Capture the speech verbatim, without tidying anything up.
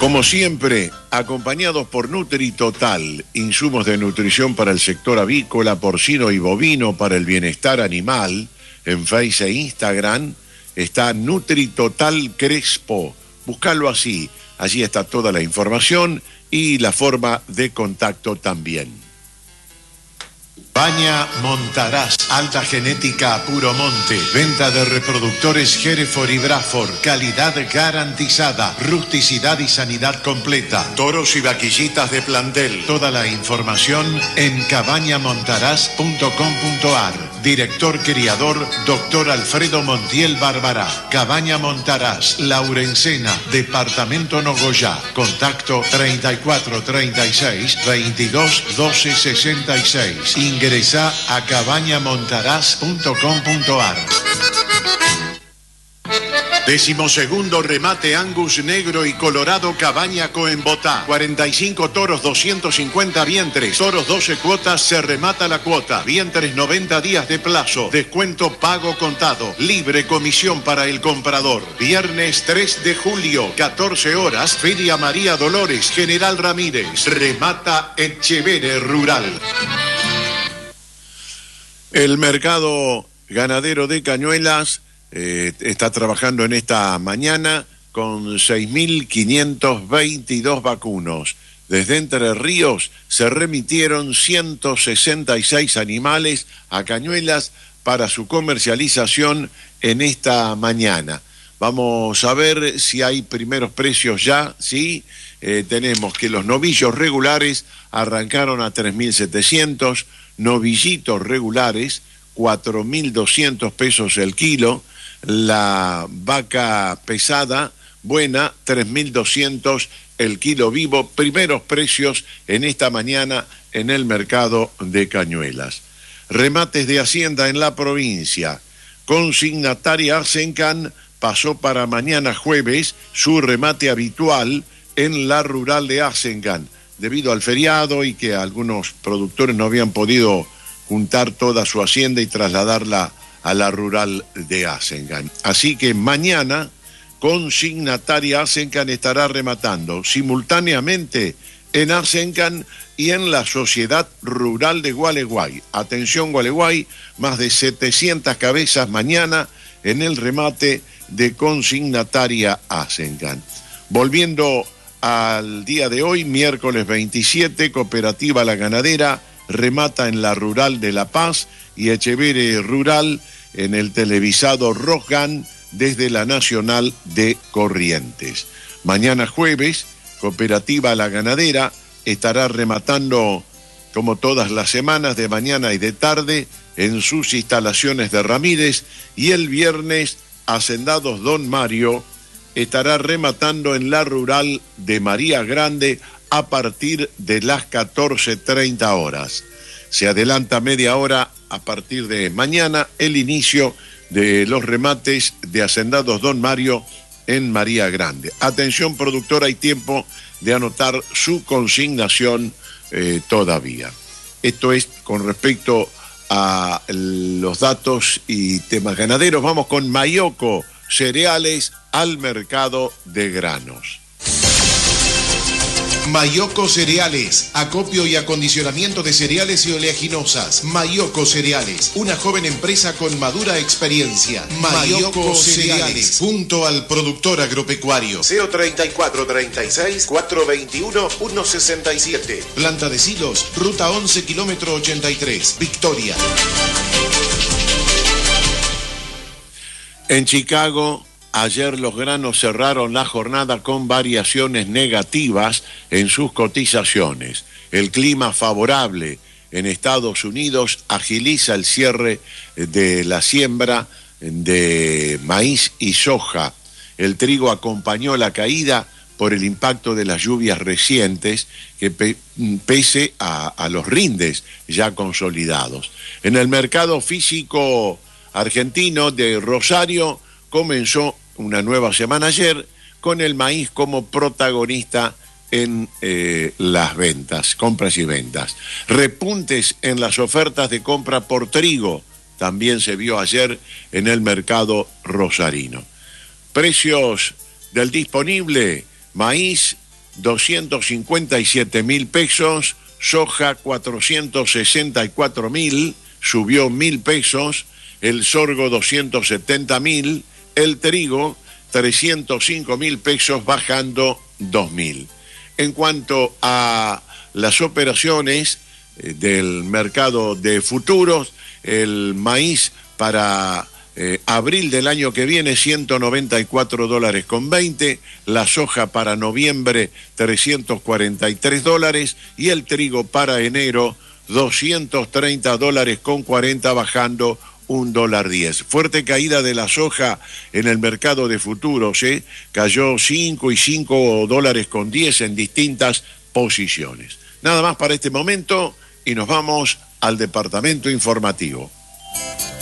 Como siempre, acompañados por NutriTotal, insumos de nutrición para el sector avícola, porcino y bovino para el bienestar animal. En Facebook e Instagram está NutriTotal Crespo. Búscalo así, allí está toda la información y la forma de contacto también. Cabaña Montaraz, alta genética a puro monte, venta de reproductores Hereford y Braford, calidad garantizada, rusticidad y sanidad completa, toros y vaquillitas de plantel. Toda la información en cabaña montaraz punto com punto ar. Director criador, doctor Alfredo Montiel Bárbara. Cabaña Montaraz, Laurencena, Departamento Nogoyá. Contacto treinta y cuatro treinta y seis veintidós doce sesenta y seis. Ingresa a cabaña montaraz punto com punto ar. Decimosegundo remate Angus negro y colorado Cabaña Coembotá. cuarenta y cinco toros, doscientos cincuenta vientres. Toros doce cuotas, se remata la cuota. Vientres noventa días de plazo. Descuento pago contado. Libre comisión para el comprador. Viernes tres de julio, catorce horas. Feria María Dolores, General Ramírez. Remata Etchevere Rural. El mercado ganadero de Cañuelas eh, está trabajando en esta mañana con seis mil quinientos veintidós vacunos. Desde Entre Ríos se remitieron ciento sesenta y seis animales a Cañuelas para su comercialización en esta mañana. Vamos a ver si hay primeros precios ya, ¿sí? Eh, tenemos que los novillos regulares arrancaron a tres mil setecientos, novillitos regulares, cuatro mil doscientos pesos el kilo, la vaca pesada, buena, tres mil doscientos el kilo vivo, primeros precios en esta mañana en el mercado de Cañuelas. Remates de Hacienda en la provincia, consignataria Arsencan pasó para mañana jueves su remate habitual en la rural de Arsencan, debido al feriado y que algunos productores no habían podido juntar toda su hacienda y trasladarla a la rural de Arsencan. Así que mañana, consignataria Arsencan estará rematando simultáneamente en Arsencan y en la Sociedad Rural de Gualeguay. Atención Gualeguay, más de setecientas cabezas mañana en el remate de consignataria Arsencan. Volviendo al día de hoy, miércoles veintisiete, Cooperativa La Ganadera remata en la Rural de La Paz y Etchevere Rural en el televisado Rosgan desde la Nacional de Corrientes. Mañana jueves, Cooperativa La Ganadera estará rematando como todas las semanas de mañana y de tarde en sus instalaciones de Ramírez, y el viernes Hacendados Don Mario estará rematando en la rural de María Grande a partir de las catorce treinta horas. Se adelanta media hora a partir de mañana el inicio de los remates de Hacendados Don Mario en María Grande. Atención productor, hay tiempo de anotar su consignación eh, todavía. Esto es con respecto a los datos y temas ganaderos. Vamos con Mayoco Cereales al mercado de granos. Mayoco Cereales, acopio y acondicionamiento de cereales y oleaginosas. Mayoco Cereales, una joven empresa con madura experiencia. Mayoco Cereales, junto al productor agropecuario. cero treinta y cuatro treinta y seis, cuatrocientos veintiuno, ciento sesenta y siete. Planta de Silos, ruta once, kilómetro ochenta y tres, Victoria. En Chicago, ayer los granos cerraron la jornada con variaciones negativas en sus cotizaciones. El clima favorable en Estados Unidos agiliza el cierre de la siembra de maíz y soja. El trigo acompañó la caída por el impacto de las lluvias recientes, que pe- pese a, a los rindes ya consolidados. En el mercado físico argentino de Rosario comenzó una nueva semana ayer con el maíz como protagonista en eh, las ventas, compras y ventas. Repuntes en las ofertas de compra por trigo también se vio ayer en el mercado rosarino. Precios del disponible: maíz doscientos cincuenta y siete mil pesos, soja cuatrocientos sesenta y cuatro mil, subió mil pesos, el sorgo doscientos setenta mil, el trigo trescientos cinco mil pesos, bajando dos mil. En cuanto a las operaciones eh, del mercado de futuros, el maíz para eh, abril del año que viene ciento noventa y cuatro dólares con veinte, la soja para noviembre trescientos cuarenta y tres dólares y el trigo para enero doscientos treinta dólares con cuarenta, bajando un dólar diez. Fuerte caída de la soja en el mercado de futuros, ¿eh? Cayó cinco y cinco dólares con diez en distintas posiciones. Nada más para este momento y nos vamos al departamento informativo.